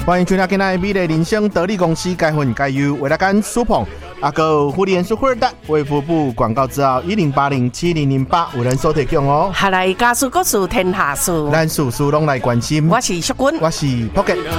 欢迎收听今天的美丽人生得力公司该分该优为大家苏鹏阿哥福利人数获得为服部广告字号10807008有人收提供哦。 下来家事各事天下事， 咱事事拢来关心。 我是淑君， 我是 Pocket。